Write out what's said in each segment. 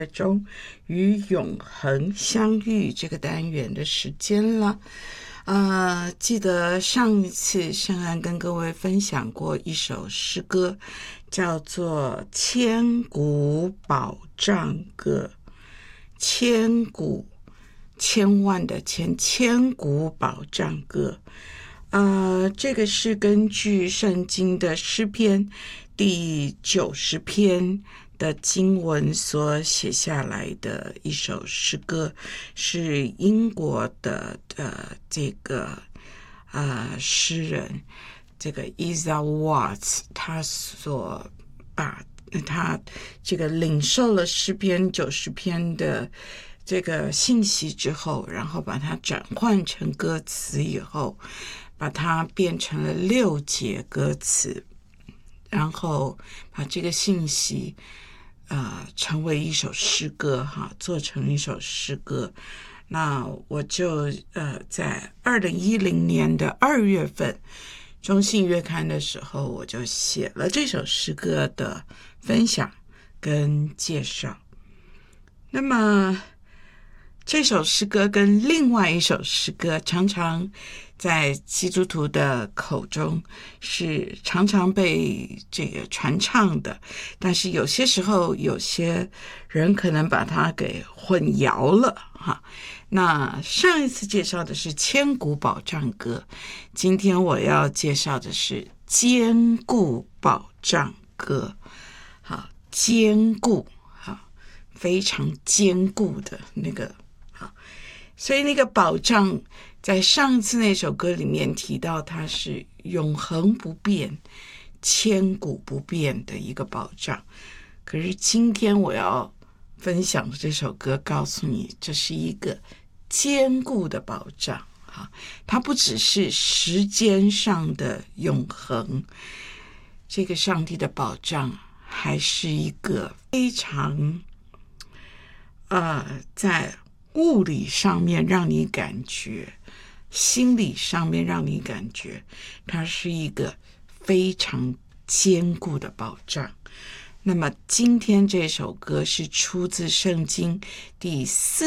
中与永恒相遇这个单元的时间了。记得上一次圣安跟各位分享过一首诗歌，叫做《千古保障歌》。千古，千万的千，千古保障歌。这个是根据圣经的诗篇第90篇的经文所写下来的一首诗歌，是英国的这个诗人这个 Isa Watts 他所把他这个领受了诗篇90篇的这个信息之后，然后把它转换成歌词以后，把它变成了6节歌词，然后把这个信息成为一首诗歌做成一首诗歌。那我就在2010年的2月份中信月刊的时候，我就写了这首诗歌的分享跟介绍。那么这首诗歌跟另外一首诗歌常常在基督徒的口中是常常被这个传唱的，但是有些时候有些人可能把它给混淆了那上一次介绍的是千古保障歌，今天我要介绍的是坚固保障歌。好，坚固，非常坚固的那个。所以那个保障在上一次那首歌里面提到它是永恒不变、千古不变的一个保障。可是今天我要分享的这首歌告诉你，这是一个坚固的保障。它不只是时间上的永恒，这个上帝的保障还是一个非常在物理上面让你感觉，心理上面让你感觉它是一个非常坚固的保障。那么今天这首歌是出自圣经第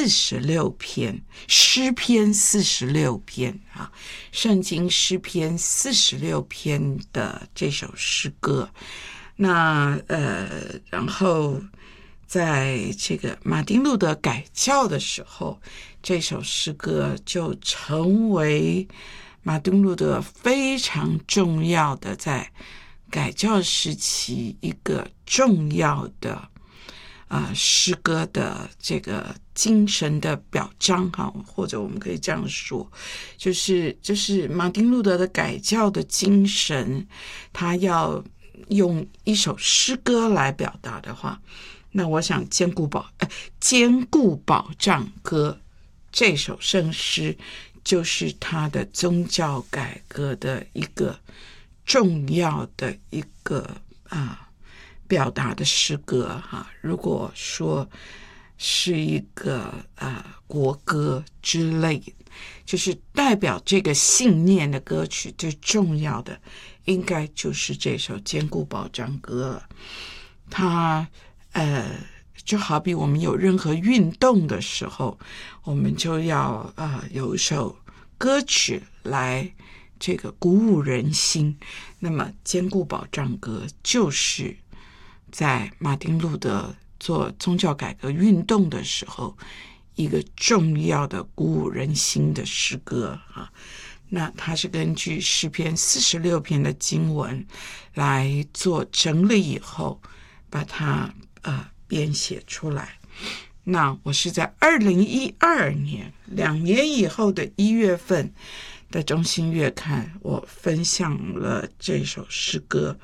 46篇，诗篇46篇圣经诗篇46篇的这首诗歌。那然后在这个马丁路德改教的时候，这首诗歌就成为马丁路德非常重要的在改教时期一个重要的诗歌的这个精神的表彰或者我们可以这样说，就是马丁路德的改教的精神，他要用一首诗歌来表达的话，那我想坚固保障歌这首圣诗就是他的宗教改革的一个重要的一个表达的诗歌如果说是一个国歌之类，就是代表这个信念的歌曲，最重要的应该就是这首坚固保障歌了。它就好比我们有任何运动的时候，我们就要有一首歌曲来这个鼓舞人心。那么坚固保障歌就是在马丁路德做宗教改革运动的时候一个重要的鼓舞人心的诗歌那它是根据诗篇46篇的经文来做整理以后把它编写出来。那我是在2012年2年以后的1月份的中信月刊，我分享了这首诗歌。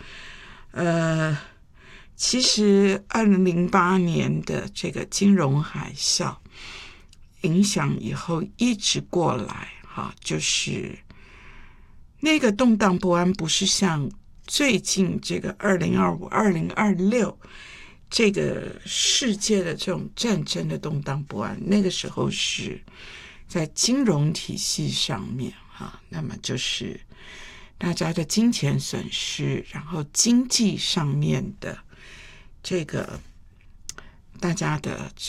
其实2008年的这个金融海啸影响以后一直过来就是那个动荡不安不是像最近这个2025、2026这个世界的这种战争的动荡不安，那个时候是在金融体系上面那么就是大家的金钱损失，然后经济上面的这个大家的